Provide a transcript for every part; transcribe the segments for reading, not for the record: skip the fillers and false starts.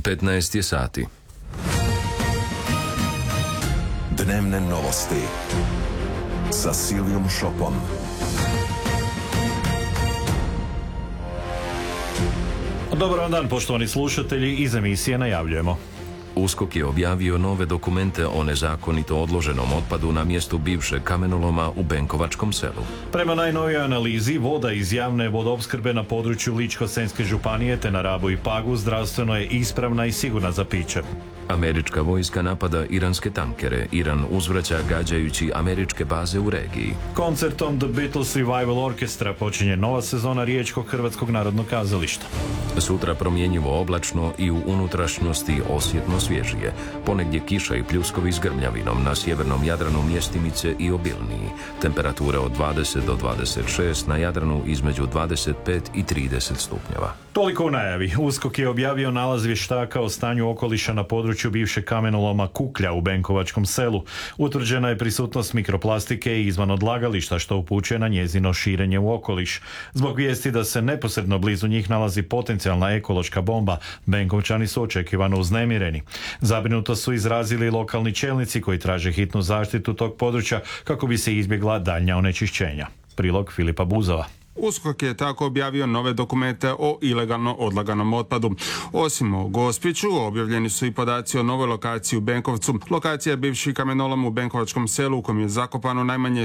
15 je sati. Dnevne novosti sa Silvijom Šopom. Dobar dan, poštovani slušatelji, iz emisije najavljujemo. USKOK je objavio nove dokumente o nezakonito odloženom otpadu na mjestu bivšeg kamenoloma u Benkovačkom selu. Prema najnovijoj analizi, voda iz javne vodoopskrbe na području Ličko-senjske županije te na Rabu i Pagu zdravstveno je ispravna i sigurna za piće. Američka vojska napada iranske tankere. Iran uzvraća gađajući američke baze u regiji. Koncertom The Beatles Revival Orchestra počinje nova sezona Riječkog Hrvatskog narodnog kazališta. Sutra promjenjivo oblačno i u unutrašnjosti osjetno svježije. Ponegdje kiša i pljuskovi s grmljavinom, na sjevernom Jadranu mjestimice i obilniji. Temperature od 20 do 26, na Jadranu između 25 i 30 stupnjeva. Toliko u najavi. USKOK je objavio nalaz vještaka o stanju okoliša na području bivšeg kamenoloma Kuklja u Benkovačkom selu. Utvrđena je prisutnost mikroplastike i izvan odlagališta, što upućuje na njezino širenje u okoliš. Zbog vijesti da se neposredno blizu njih nalazi potencijalna ekološka bomba, Benkovčani su očekivano uznemireni. Zabrinutost su izrazili lokalni čelnici koji traže hitnu zaštitu tog područja kako bi se izbjegla daljnja onečišćenja. Prilog Filipa Buzova. USKOK je tako objavio nove dokumente o ilegalno odlaganom otpadu. Osim o Gospiću, objavljeni su i podaci o novoj lokaciji u Benkovcu. Lokacija je bivši kamenolom u Benkovačkom selu u kojem je zakopano najmanje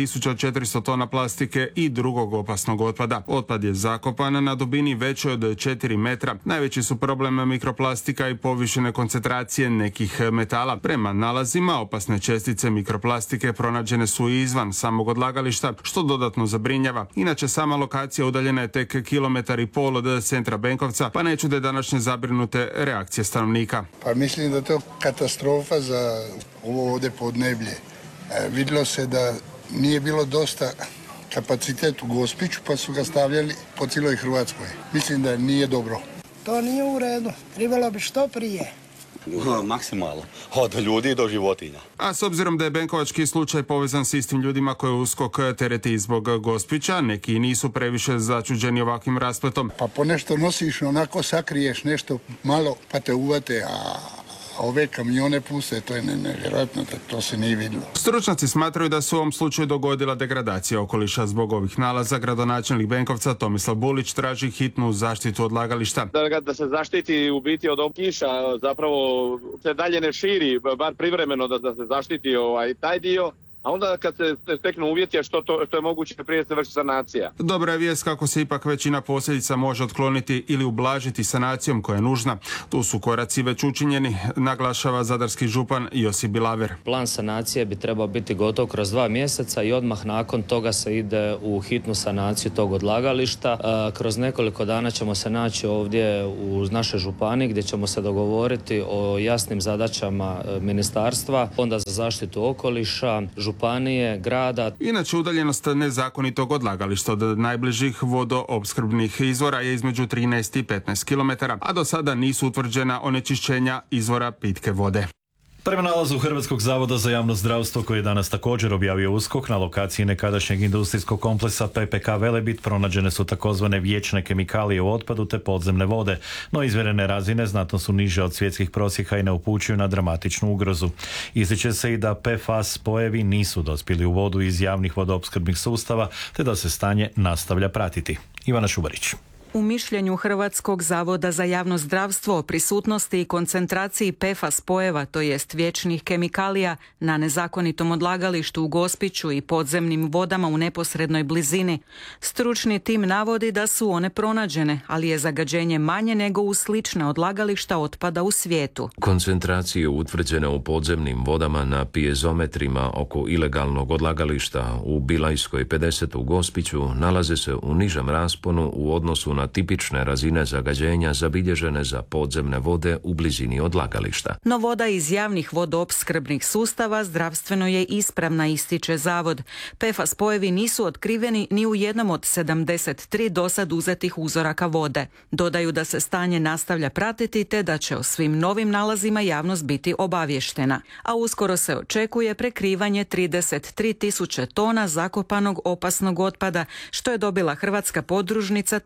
6400 tona plastike i drugog opasnog otpada. Otpad je zakopan na dubini većoj od 4 metra. Najveći su problem mikroplastika i povišene koncentracije nekih metala. Prema nalazima, opasne čestice mikroplastike pronađene su i izvan samog odlagališta, što dodatno zabrinjava. Inače, sama lokacija udaljena je tek 1,5 km od centra Benkovca, pa ne čude današnje zabrinute reakcije stanovnika. Pa mislim da je to katastrofa za ovo ovdje podneblje. Vidjelo se da nije bilo dosta kapacitet u Gospiću, pa su ga stavljali po cijeloj Hrvatskoj. Mislim da nije dobro. To nije u redu. Trebalo bi što prije. Maksimalno. Od ljudi do životinja. A s obzirom da je benkovački slučaj povezan s istim ljudima koje USKOK tereti zbog Gospića, neki nisu previše začuđeni ovakvim raspletom. Pa po nešto nosiš, onako sakriješ nešto malo, pa te uvate, a ove kamione puste, to je nevjerojatno, to se nije vidjelo. Stručnjaci smatraju da se u ovom slučaju dogodila degradacija okoliša. Zbog ovih nalaza gradonačelnik Benkovca Tomislav Bulić traži hitnu zaštitu odlagališta. Da se zaštiti u biti od kiša, zapravo se dalje ne širi, bar privremeno da se zaštiti taj dio. A onda kad se steknu uvjeti, što je moguće prije se vrši sanacija. Dobra je vijest kako se ipak većina posljedica može otkloniti ili ublažiti sanacijom koja je nužna. Tu su koraci već učinjeni, naglašava zadarski župan Josip Bilaver. Plan sanacije bi trebao biti gotov kroz 2 mjeseca i odmah nakon toga se ide u hitnu sanaciju tog odlagališta. Kroz nekoliko dana ćemo se naći ovdje u našoj županiji gdje ćemo se dogovoriti o jasnim zadaćama ministarstva, Fonda za zaštitu okoliša, županije, grada. Inače, udaljenost nezakonitog odlagališta od najbližih vodoopskrbnih izvora je između 13 i 15 km, a do sada nisu utvrđena onečišćenja izvora pitke vode. Prema nalazu Hrvatskog zavoda za javno zdravstvo, koji je danas također objavio USKOK, na lokaciji nekadašnjeg industrijskog kompleksa PPK Velebit pronađene su takozvane vječne kemikalije u otpadu te podzemne vode, no izmjerene razine znatno su niže od svjetskih prosjeka i ne upućuju na dramatičnu ugrozu. Ističe se i da PFAS spojevi nisu dospjeli u vodu iz javnih vodoopskrbnih sustava, te da se stanje nastavlja pratiti. Ivana Šubarić. U mišljenju Hrvatskog zavoda za javno zdravstvo o prisutnosti i koncentraciji PFAS spojeva, to jest vječnih kemikalija, na nezakonitom odlagalištu u Gospiću i podzemnim vodama u neposrednoj blizini, stručni tim navodi da su one pronađene, ali je zagađenje manje nego u slična odlagališta otpada u svijetu. Koncentracije utvrđene u podzemnim vodama na pijezometrima oko ilegalnog odlagališta u Bilajskoj 50 u Gospiću nalaze se u nižem rasponu u odnosu na tipične razine zagađenja zabilježene za podzemne vode u blizini odlagališta. No voda iz javnih vodoopskrbnih sustava zdravstveno je ispravna, ističe zavod. PFAS spojevi nisu otkriveni ni u jednom od 73 dosad uzetih uzoraka vode. Dodaju da se stanje nastavlja pratiti te da će o svim novim nalazima javnost biti obavještena. A uskoro se očekuje prekrivanje 33.000 tona zakopanog opasnog otpada, što je dobila hrvatska podružnica tvrtke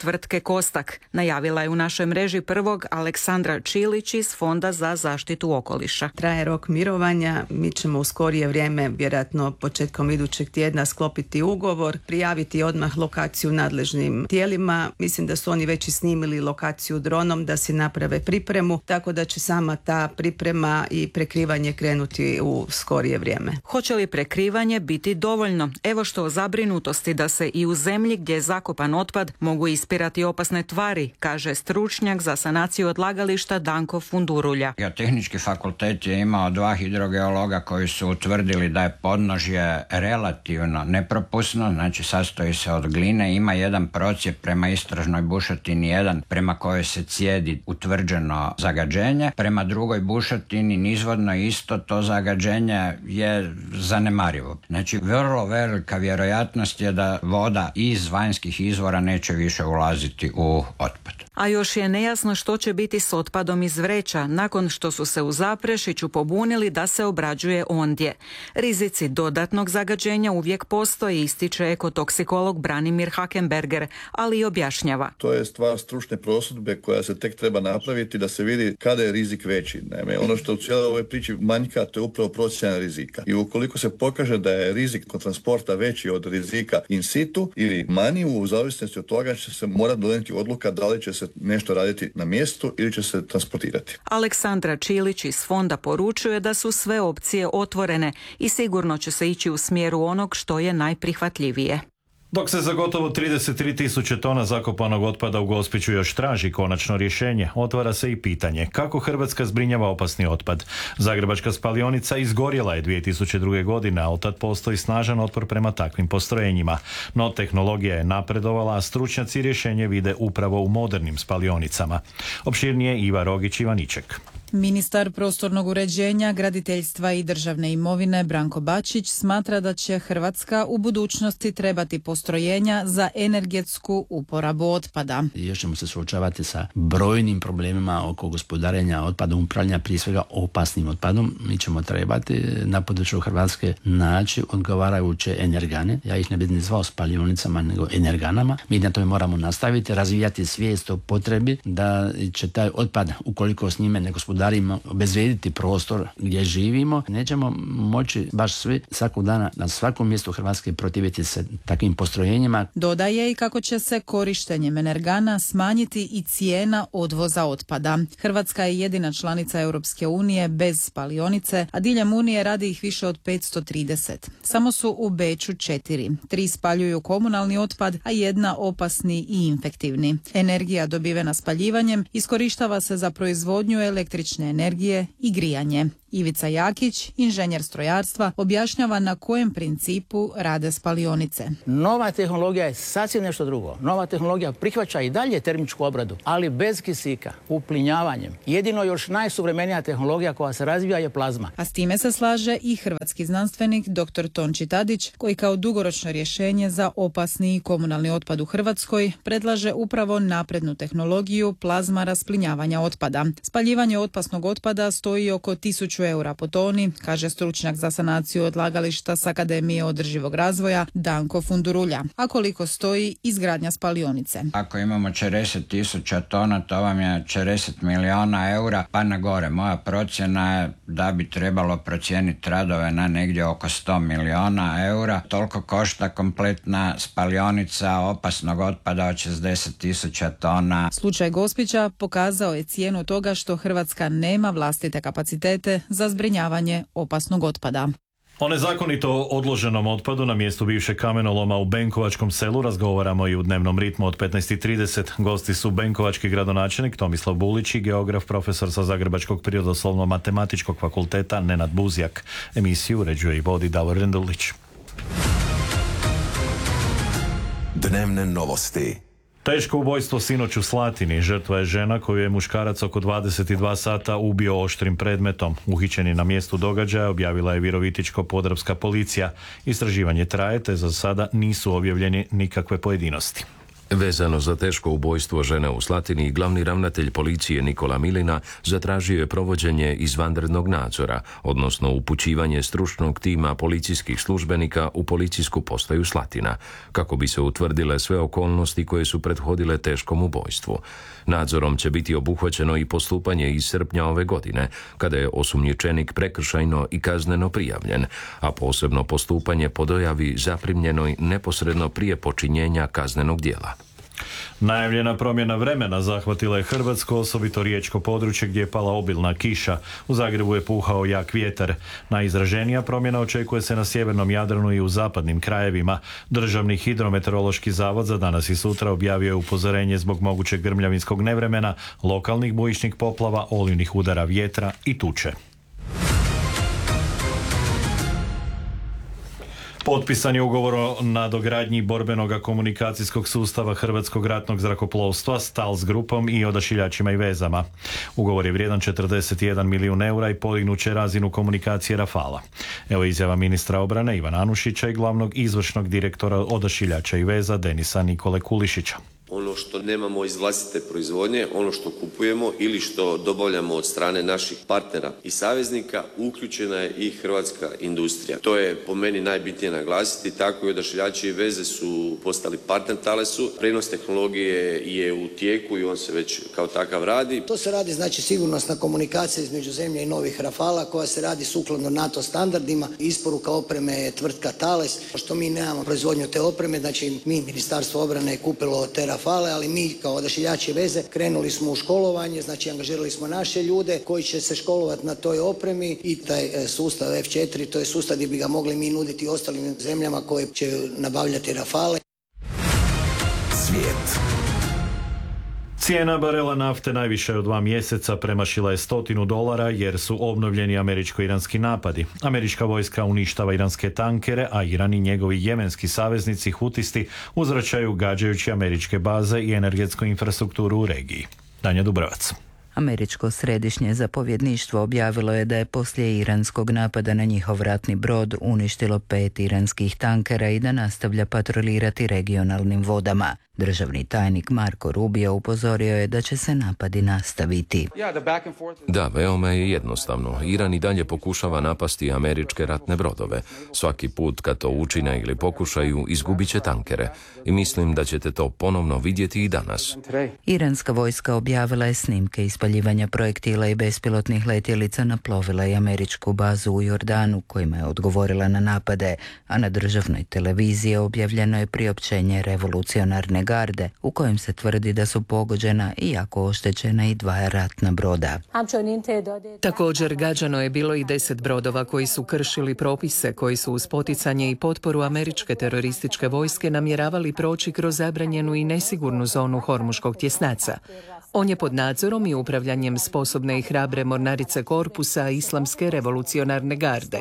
Kostak. Najavila je u našoj mreži prvog Aleksandra Čilić iz Fonda za zaštitu okoliša. Traje rok mirovanja, mi ćemo u skorije vrijeme, vjerojatno početkom idućeg tjedna, sklopiti ugovor, prijaviti odmah lokaciju nadležnim tijelima. Mislim da su oni već i snimili lokaciju dronom da si naprave pripremu, tako da će sama ta priprema i prekrivanje krenuti u skorije vrijeme. Hoće li prekrivanje biti dovoljno? Evo što o zabrinutosti da se i u zemlji gdje je zakopan otpad mogu ispirati opasne tvari, kaže stručnjak za sanaciju odlagališta Danko Fundurulja. Geotehnički fakultet je imao 2 hidrogeologa koji su utvrdili da je podnožje relativno nepropusno, znači sastoji se od gline, ima jedan procijep prema istražnoj bušotini, jedan prema kojoj se cijedi utvrđeno zagađenje, prema drugoj bušotini nizvodno isto to zagađenje je zanemarivo. Znači vrlo velika vjerojatnost je da voda iz vanjskih izvora neće više ulaziti u otpad. A još je nejasno što će biti s otpadom iz vreća nakon što su se u Zaprešiću pobunili da se obrađuje ondje. Rizici dodatnog zagađenja uvijek postoji, ističe ekotoksikolog Branimir Hakenberger, ali i objašnjava. To je stvar stručne prosudbe koja se tek treba napraviti da se vidi kada je rizik veći. Naime, ono što u cijeloj ovoj priči manjka, to je upravo procjena rizika. I ukoliko se pokaže da je rizik kod transporta veći od rizika in situ ili manji, u zavisnosti od toga će se morati donijeti odluka da li će se nešto raditi na mjestu ili će se transportirati. Aleksandra Čilić iz Fonda poručuje da su sve opcije otvorene i sigurno će se ići u smjeru onog što je najprihvatljivije. Dok se za gotovo 33.000 tona zakopanog otpada u Gospiću još traži konačno rješenje, otvara se i pitanje kako Hrvatska zbrinjava opasni otpad. Zagrebačka spalionica izgorjela je 2002. godine, a od tad postoji snažan otpor prema takvim postrojenjima. No tehnologija je napredovala, a stručnjaci rješenje vide upravo u modernim spalionicama. Opširnije Iva Rogić-Ivaniček. Ministar prostornog uređenja, graditeljstva i državne imovine Branko Bačić smatra da će Hrvatska u budućnosti trebati postrojenja za energetsku uporabu otpada. Još ćemo se suočavati sa brojnim problemima oko gospodarenja otpadom, upravljanja prije svega opasnim otpadom. Mi ćemo trebati na području Hrvatske naći odgovarajuće energane. Ja ih ne bih ni zvao spalionicama, nego energanama. Mi na tome moramo nastaviti, razvijati svijest o potrebi da će taj otpad, ukoliko s njime ne gospodarimo, obezvrijediti prostor gdje živimo, nećemo moći baš svi svakog dana na svakom mjestu Hrvatske protiviti se takvim postrojenjima. Dodaje i kako će se korištenjem energana smanjiti i cijena odvoza otpada. Hrvatska je jedina članica Europske unije bez spalionice, a diljem Unije radi ih više od 530. Samo su u Beču 4. 3 spaljuju komunalni otpad, a 1 opasni i infektivni. Energija dobivena spaljivanjem iskorištava se za proizvodnju električne energije i grijanje. Ivica Jakić, inženjer strojarstva, objašnjava na kojem principu rade spalionice. Nova tehnologija je sasvim nešto drugo. Nova tehnologija prihvaća i dalje termičku obradu, ali bez kisika, uplinjavanjem. Jedino još najsuvremenija tehnologija koja se razvija je plazma. A s time se slaže i hrvatski znanstvenik dr. Tonči Tadić, koji kao dugoročno rješenje za opasni komunalni otpad u Hrvatskoj predlaže upravo naprednu tehnologiju plazma rasplinjavanja otpada. Spaljivanje opasnog otpada stoji oko 1000 eura po toni, kaže stručnjak za sanaciju odlagališta s Akademije održivog razvoja Danko Fundurulja. A koliko stoji izgradnja spalionice? Ako imamo 40.000 tona, to vam je 40 milijuna eura, pa na gore. Moja procjena je da bi trebalo procijeniti radove na negdje oko 100 milijuna eura. Toliko košta kompletna spalionica opasnog otpada od 60.000 tona. Slučaj Gospića pokazao je cijenu toga što Hrvatska nema vlastite kapacitete za zbrinjavanje opasnog otpada. O nezakonito odloženom otpadu na mjestu bivšeg kamenoloma u Benkovačkom selu razgovaramo i u dnevnom ritmu od 15:30. Gosti su benkovački gradonačelnik Tomislav Bulić i geograf, profesor sa Zagrebačkog prirodoslovno-matematičkog fakulteta Nenad Buzjak. Emisiju uređuje i vodi Davor Rendulić. Dnevne novosti. Teško ubojstvo sinoć u Slatini. Žrtva je žena koju je muškarac oko 22 sata ubio oštrim predmetom. Uhićeni na mjestu događaja objavila je Virovitičko-podravska policija. Istraživanje traje te za sada nisu objavljeni nikakve pojedinosti. Vezano za teško ubojstvo žene u Slatini, glavni ravnatelj policije Nikola Milina zatražio je provođenje izvanrednog nadzora, odnosno upućivanje stručnog tima policijskih službenika u policijsku postaju Slatina, kako bi se utvrdile sve okolnosti koje su prethodile teškom ubojstvu. Nadzorom će biti obuhvaćeno i postupanje iz srpnja ove godine, kada je osumnjičenik prekršajno i kazneno prijavljen, a posebno postupanje po dojavi zaprimljenoj neposredno prije počinjenja kaznenog djela. Najavljena promjena vremena zahvatila je Hrvatsko, osobito riječko područje gdje je pala obilna kiša. U Zagrebu je puhao jak vjetar. Najizraženija promjena očekuje se na sjevernom Jadranu i u zapadnim krajevima. Državni hidrometeorološki zavod za danas i sutra objavio je upozorenje zbog mogućeg grmljavinskog nevremena, lokalnih bujičnih poplava, olujnih udara vjetra i tuče. Potpisan je ugovor o nadogradnji borbenog komunikacijskog sustava Hrvatskog ratnog zrakoplovstva s TALS grupom i odašiljačima i vezama. Ugovor je vrijedan 41 milijun eura i podignut će razinu komunikacije Rafala. Evo izjava ministra obrane Ivana Anušića i glavnog izvršnog direktora odašiljača i veza Denisa Nikole Kulišića. Ono što nemamo iz vlastite proizvodnje, ono što kupujemo ili što dobavljamo od strane naših partnera i saveznika, uključena je i hrvatska industrija. To je po meni najbitnije naglasiti, tako i odašiljači i veze su postali partner Thalesu. Prenos tehnologije je u tijeku i on se već kao takav radi. To se radi znači sigurnosna komunikacija između zemlje i novih Rafala koja se radi sukladno NATO standardima. Isporuka opreme je tvrtka Thales. Što mi nemamo proizvodnju te opreme, znači mi, Ministarstvo obrane, je kupilo te Rafale, ali mi kao odašiljači veze krenuli smo u školovanje, znači angažirali smo naše ljude koji će se školovati na toj opremi i taj sustav F4, to je sustav gdje bi ga mogli mi nuditi ostalim zemljama koje će nabavljati Rafale. Svijet. Cijena barela nafte najviše od 2 mjeseca premašila je $100 jer su obnovljeni američko-iranski napadi. Američka vojska uništava iranske tankere, a Iran i njegovi jemenski saveznici hutisti uzvraćaju gađajući američke baze i energetsku infrastrukturu u regiji. Danja Dubrovac. Američko središnje zapovjedništvo objavilo je da je poslije iranskog napada na njihov ratni brod uništilo 5 iranskih tankera i da nastavlja patrolirati regionalnim vodama. Državni tajnik Marko Rubio upozorio je da će se napadi nastaviti. Da, veoma je jednostavno. Iran i dalje pokušava napasti američke ratne brodove. Svaki put kad to učine ili pokušaju, izgubit će tankere. I mislim da ćete to ponovno vidjeti i danas. Iranska vojska objavila je snimke ispaljivanja projektila i bespilotnih letjelica na plovila i američku bazu u Jordanu, kojima je odgovorila na napade, a na državnoj televiziji objavljeno je priopćenje revolucionarne garde u kojem se tvrdi da su pogođena i jako oštećena i 2 ratna broda. Također gađano je bilo i 10 brodova koji su kršili propise koji su uz poticanje i potporu američke terorističke vojske namjeravali proći kroz zabranjenu i nesigurnu zonu Hormuškog tjesnaca. On je pod nadzorom i upravljanjem sposobne i hrabre mornarice korpusa Islamske revolucionarne garde.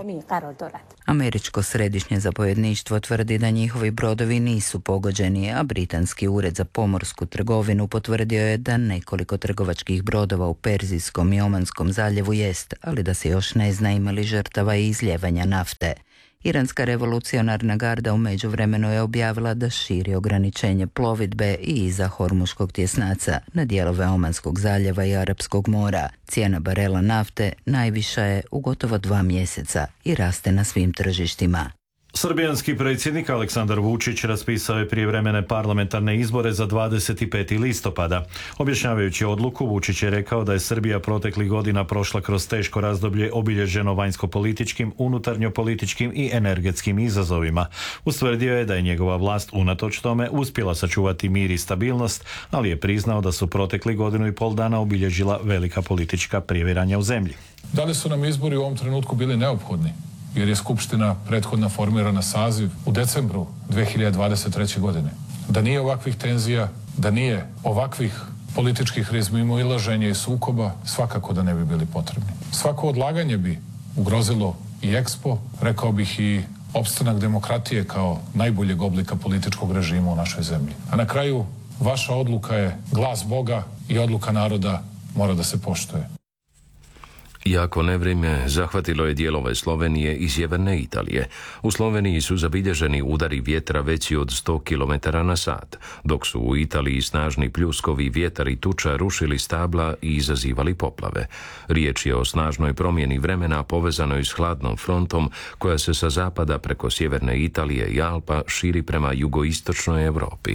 Američko središnje zapovjedništvo tvrdi da njihovi brodovi nisu pogođeni, a britanski ured za pomorsku trgovinu potvrdio je da nekoliko trgovačkih brodova u Perzijskom i Omanskom zaljevu jest, ali da se još ne zna ima li žrtava i izljevanja nafte. Iranska revolucionarna garda u međuvremenu je objavila da širi ograničenje plovidbe i iza Hormuškog tjesnaca na dijelove Omanskog zaljeva i Arapskog mora. Cijena barela nafte najviša je u gotovo 2 mjeseca i raste na svim tržištima. Srbijanski predsjednik Aleksandar Vučić raspisao je prijevremene parlamentarne izbore za 25. listopada. Objašnjavajući odluku, Vučić je rekao da je Srbija proteklih godina prošla kroz teško razdoblje obilježeno vanjsko-političkim, unutarnjo-političkim i energetskim izazovima. Ustvrdio je da je njegova vlast unatoč tome uspjela sačuvati mir i stabilnost, ali je priznao da su proteklih 1,5 dana obilježila velika politička previranja u zemlji. Da li su nam izbori u ovom trenutku bili neophodni? Jer je Skupština prethodna formirana saziv u decembru 2023. godine. Da nije ovakvih tenzija, da nije ovakvih političkih razmimoilaženja i sukoba, svakako da ne bi bili potrebni. Svako odlaganje bi ugrozilo i EXPO, rekao bih i opstanak demokratije kao najboljeg oblika političkog režima u našoj zemlji. A na kraju, vaša odluka je glas Boga i odluka naroda mora da se poštuje. Jako nevrijeme zahvatilo je dijelove Slovenije i sjeverne Italije. U Sloveniji su zabilježeni udari vjetra veći od 100 km na sat, dok su u Italiji snažni pljuskovi vjetar i tuča rušili stabla i izazivali poplave. Riječ je o snažnoj promjeni vremena povezanoj s hladnom frontom koja se sa zapada preko sjeverne Italije i Alpa širi prema jugoistočnoj Europi.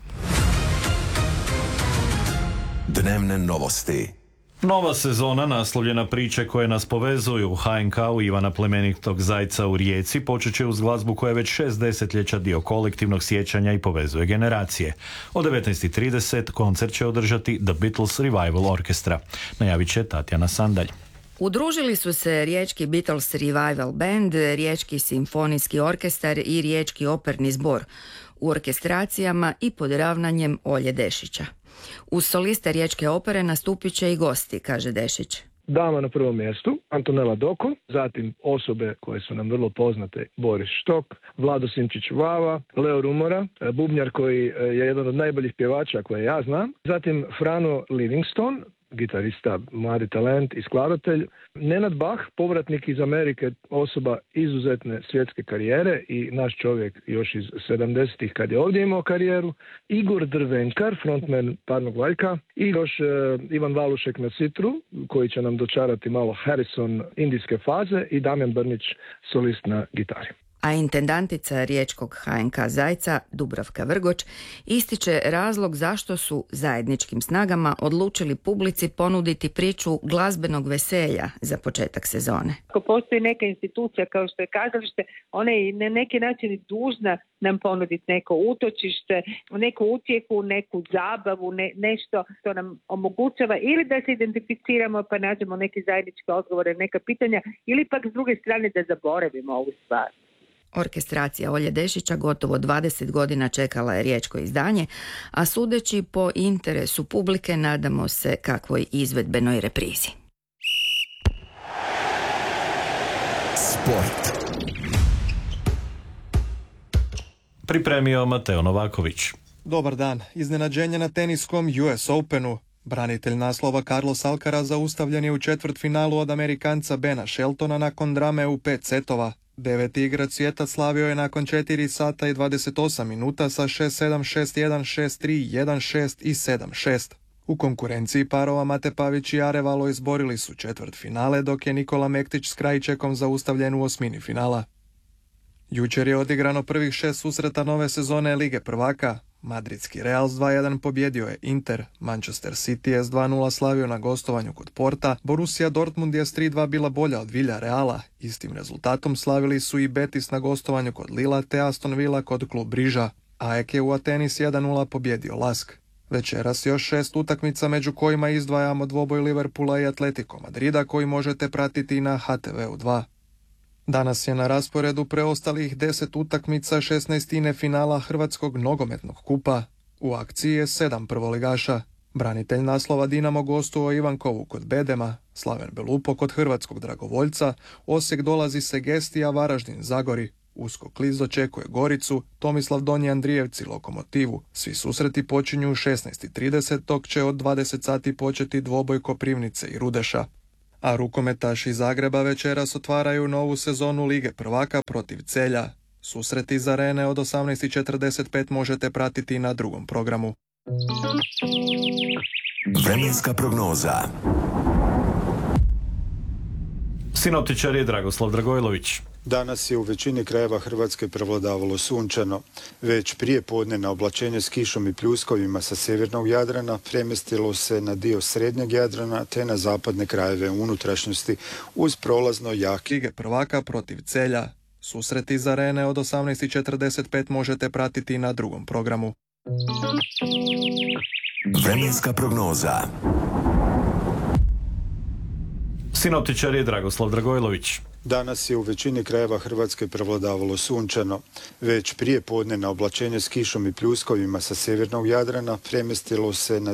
Dnevne novosti. Nova sezona naslovljena priče koje nas povezuju u HNK-u Ivana Plemenitog Zajca u Rijeci počet će uz glazbu koja je već 6 desetljeća dio kolektivnog sjećanja i povezuje generacije. O 19:30 koncert će održati The Beatles Revival Orchestra. Najavit će Tatjana Sandalj. Udružili su se Riječki Beatles Revival Band, Riječki simfonijski orkestar i Riječki operni zbor u orkestracijama i pod ravnanjem Olje Dešića. Uz soliste Riječke opere nastupit će i gosti, kaže Dešić. Dama na prvom mjestu, Antonela Doko, zatim osobe koje su nam vrlo poznate, Boris Štok, Vlado Simčić-Vava, Leo Rumora, bubnjar koji je jedan od najboljih pjevača koje ja znam, zatim Frano Livingston, gitarista, mladi talent i skladatelj, Nenad Bach, povratnik iz Amerike, osoba izuzetne svjetske karijere i naš čovjek još iz 70-ih kad je ovdje imao karijeru, Igor Drvenkar, frontman Parnog Valjka i još Ivan Valušek na citru, koji će nam dočarati malo Harrison indijske faze i Damjan Brnić, solist na gitari. A intendantica Riječkog HNK Zajca, Dubravka Vrgoč, ističe razlog zašto su zajedničkim snagama odlučili publici ponuditi priču glazbenog veselja za početak sezone. Ako postoji neka institucija kao što je kazalište, ona je na neki način dužna nam ponuditi neko utočište, neku utjehu, neku zabavu, nešto što nam omogućava ili da se identificiramo pa nađemo neke zajedničke odgovore, neka pitanja, ili pak s druge strane da zaboravimo ovu stvar. Orkestracija Olje Dešića gotovo 20 godina čekala je riječko izdanje, a sudeći po interesu publike nadamo se kakvoj izvedbenoj reprizi. Sport. Pripremio Mateo Novaković. Dobar dan. Iznenađenje na teniskom US Openu. Branitelj naslova Carlos Alcaraz zaustavljen je u četvrtfinalu od Amerikanca Bena Sheltona nakon drame u 5 setova. 9. igrač svijeta slavio je nakon 4 sata i 28 minuta sa 6-7, 6-1, 6-3, 1-6 i 7-6. U konkurenciji parova Mate Pavić i Arevalo izborili su četvrtfinale, dok je Nikola Mektić s Krajčekom zaustavljen u osmini finala. Jučer je odigrano prvih 6 susreta nove sezone Lige prvaka. Madridski Real s 2-1 pobjedio je Inter, Manchester City je s 2-0 slavio na gostovanju kod Porta, Borussia Dortmund je s 3-2 bila bolja od Villareala. Istim rezultatom slavili su i Betis na gostovanju kod Lila te Aston Villa kod Klub Briža. AEK je u Ateni s 1-0 pobjedio Lask. Večeras još 6 utakmica među kojima izdvajamo dvoboj Liverpoola i Atletico Madrida koji možete pratiti na HTV-u 2. Danas je na rasporedu preostalih 10 utakmica 16. finala Hrvatskog nogometnog kupa. U akciji je 7 prvoligaša. Branitelj naslova Dinamo gostuje Ivankovu kod Bedema, Slaven Belupo kod Hrvatskog Dragovoljca, Osijek dolazi Segestija, Varaždin Zagori, Usko Kliz dočekuje Goricu, Tomislav Donji Andrijevci Lokomotivu. Svi susreti počinju u 16:30, dok će od 20 sati početi dvoboj Koprivnice i Rudeša. A rukometaši Zagreba večeras otvaraju novu sezonu Lige prvaka protiv Celja. Susret iz arene od 18:45 možete pratiti na drugom programu. Vremenska prognoza. Sinoptičar je Dragoslav Dragojlović. Danas je u većini krajeva Hrvatske prevladavalo sunčano. Već prije podne oblačenje s kišom i pljuskovima sa sjevernog Jadrana premjestilo se na dio srednjeg Jadrana te na zapadne krajeve unutrašnjosti uz prolazno jak. Lige prvaka protiv Celja. Susret iz arene od 18:45 možete pratiti na drugom programu. Vremenska prognoza. Sinoptičar je Dragoslav Dragojlović. Danas je u većini krajeva Hrvatske prevladavalo sunčano. Već prije podne oblačenje s kišom i pljuskovima sa sjevernog Jadrana premjestilo se na